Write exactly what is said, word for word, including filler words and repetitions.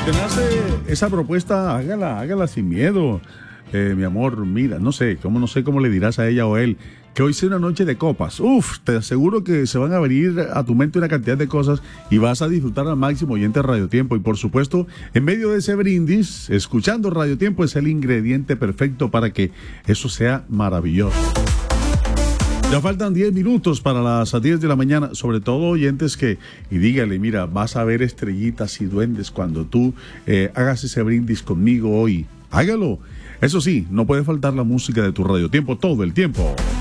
te nace esa propuesta, hágala, hágala sin miedo. Eh, mi amor, mira, no sé, cómo no sé cómo le dirás a ella o él que hoy sea una noche de copas. Uf, te aseguro que se van a venir a tu mente una cantidad de cosas y vas a disfrutar al máximo oyente Radio Tiempo. Y por supuesto, en medio de ese brindis, escuchando Radio Tiempo es el ingrediente perfecto para que eso sea maravilloso. Ya faltan diez minutos para las diez de la mañana, sobre todo oyentes que, y dígale, mira, vas a ver estrellitas y duendes cuando tú eh, hagas ese brindis conmigo hoy. Hágalo. Eso sí, no puede faltar la música de tu Radio Tiempo todo el tiempo.